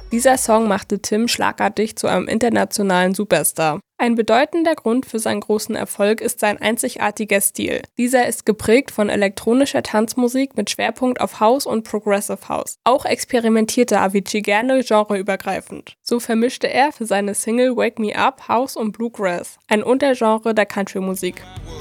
Dieser Song machte Tim schlagartig zu einem internationalen Superstar. Ein bedeutender Grund für seinen großen Erfolg ist sein einzigartiger Stil. Dieser ist geprägt von elektronischer Tanzmusik mit Schwerpunkt auf House und Progressive House. Auch experimentierte Avicii gerne genreübergreifend. So vermischte er für seine Single Wake Me Up House und Bluegrass, ein Untergenre der Country-Musik.